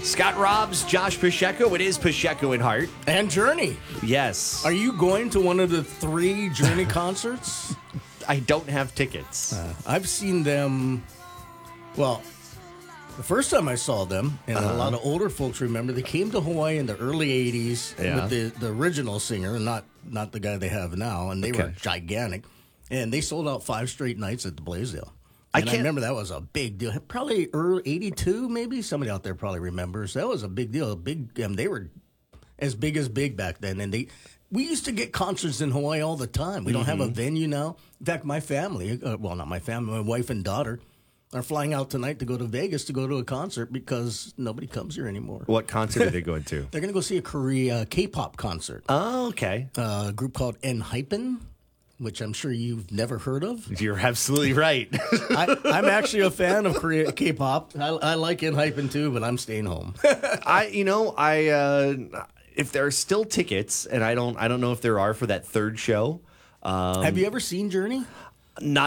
Scott Robbs, Josh Pacheco. It is Pacheco and Hart. And Journey. Yes. Are you going to one of the 3 Journey concerts? I don't have tickets. I've seen them. Well, the first time I saw them, and a lot of older folks remember, they came to Hawaii in the early 80s with the original singer, not the guy they have now, and they were gigantic. And they sold out 5 straight nights at the Blaisdell. And I remember that was a big deal. Probably early 82, maybe. Somebody out there probably remembers. That was a big deal. They were as big back then. And we used to get concerts in Hawaii all the time. We don't have a venue now. In fact, my family, not my family, my wife and daughter, are flying out tonight to go to Vegas to go to a concert because nobody comes here anymore. What concert are they going to? They're going to go see a Korea K-pop concert. Oh, okay. A group called Enhypen, which I'm sure you've never heard of. You're absolutely right. I'm actually a fan of Korea K-pop. I like Enhypen too, but I'm staying home. If there are still tickets, and I don't know if there are for that third show. Have you ever seen Journey? Not